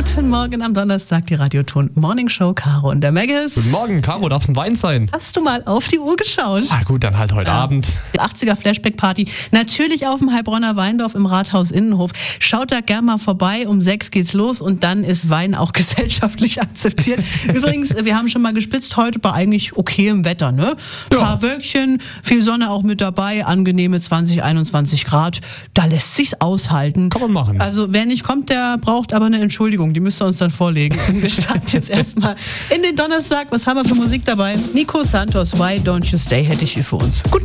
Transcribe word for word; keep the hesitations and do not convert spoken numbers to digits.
Guten Morgen am Donnerstag, die Radioton Morning Show, Caro und der Meggis. Guten Morgen, Caro, darf's ein Wein sein? Hast du mal auf die Uhr geschaut? Ah gut, dann halt heute Ja. Abend. Die achtziger Flashback-Party, natürlich auf dem Heilbronner Weindorf im Rathaus Innenhof. Schaut da gerne mal vorbei, um sechs geht's los und dann ist Wein auch gesellschaftlich akzeptiert. Übrigens, wir haben schon mal gespitzt, heute bei eigentlich okayem Wetter, ne? Ein Ja. paar Wölkchen, viel Sonne auch mit dabei, angenehme zwanzig, einundzwanzig Grad. Da lässt sich's aushalten. Kann man machen. Also wer nicht kommt, der braucht aber eine Entschuldigung, die müsst ihr uns dann vorlegen. Und wir starten jetzt erstmal in den Donnerstag. Was haben wir für Musik dabei? Nico Santos, Why Don't You Stay, hätte ich hier für uns. Guten